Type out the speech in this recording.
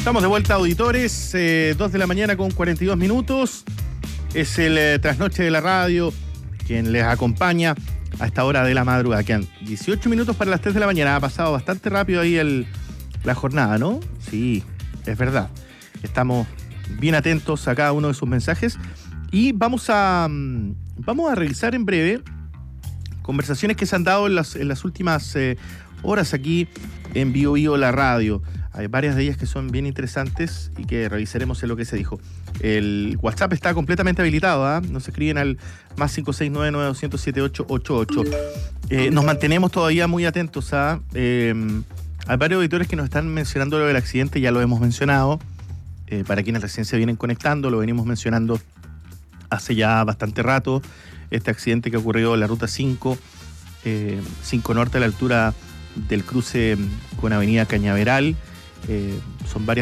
Estamos de vuelta, auditores, 2 de la mañana con 42 minutos. Es el trasnoche de la radio, quien les acompaña a esta hora de la madrugada. Quedan 18 minutos para las 3 de la mañana. Ha pasado bastante rápido ahí la jornada, ¿no? Sí, es verdad. Estamos bien atentos a cada uno de sus mensajes y vamos a revisar en breve conversaciones que se han dado en las últimas horas aquí en Bio Bio la radio. Hay varias de ellas que son bien interesantes y que revisaremos en lo que se dijo. El WhatsApp está completamente habilitado, ¿eh? Nos escriben al más 569-900-7888. Nos mantenemos todavía muy atentos a... hay varios auditores que nos están mencionando lo del accidente, ya lo hemos mencionado. Para quienes recién se vienen conectando, lo venimos mencionando hace ya bastante rato. Este accidente que ocurrió en la ruta 5 Norte a la altura del cruce con Avenida Cañaveral. Son varias